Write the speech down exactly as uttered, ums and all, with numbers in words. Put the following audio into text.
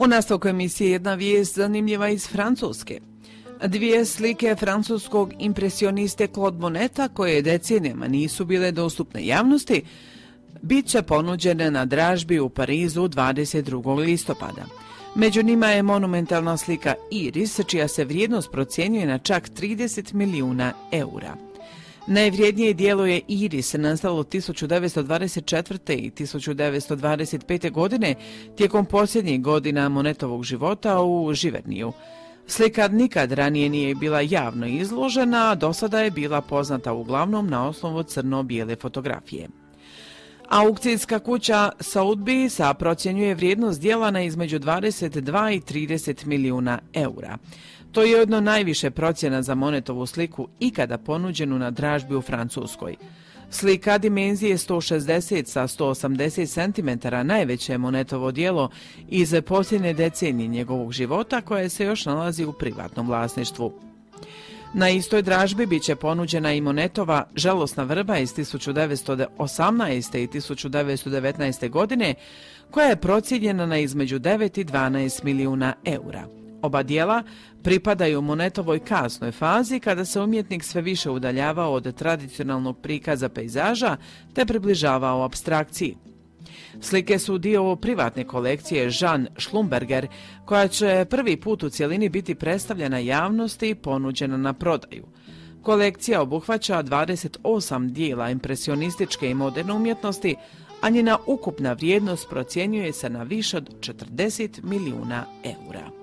U nastavku emisije jedna vijest zanimljiva iz Francuske. Dvije slike francuskog impresioniste Claude Moneta, koje decenijama nisu bile dostupne javnosti, bit će ponuđene na dražbi u Parizu dvadeset drugog listopada. Među njima je monumentalna slika Iris, čija se vrijednost procjenjuje na čak trideset milijuna eura. Najvrijednije dijelo je Iris, nastalo tisuću devetsto dvadeset četvrte. i tisuću devetsto dvadeset pete. godine tijekom posljednjih godina Monetovog života u Živerniju. Slika nikad ranije nije bila javno izložena, a do sada je bila poznata uglavnom na osnovu crno-bijele fotografije. Aukcijska kuća Sotheby's procjenjuje vrijednost dijela na između dvadeset dva i trideset milijuna eura. To je jedno najviše procjena za Monetovu sliku ikada ponuđenu na dražbi u Francuskoj. Slika dimenzije sto šezdeset sa sto osamdeset centimetara najveće je Monetovo dijelo iz posljednje decenije njegovog života, koje se još nalazi u privatnom vlasništvu. Na istoj dražbi bit će ponuđena i Monetova žalosna vrba iz tisuću devetsto osamnaeste. i tisuću devetsto devetnaeste. godine, koja je procijenjena na između devet i dvanaest milijuna eura. Oba dijela pripadaju Monetovoj kasnoj fazi, kada se umjetnik sve više udaljavao od tradicionalnog prikaza pejzaža te približavao apstrakciji. Slike su dio privatne kolekcije Jean Schlumberger, koja će prvi put u cjelini biti predstavljena javnosti i ponuđena na prodaju. Kolekcija obuhvaća dvadeset osam dijela impresionističke i moderne umjetnosti, a njena ukupna vrijednost procjenjuje se na više od četrdeset milijuna eura.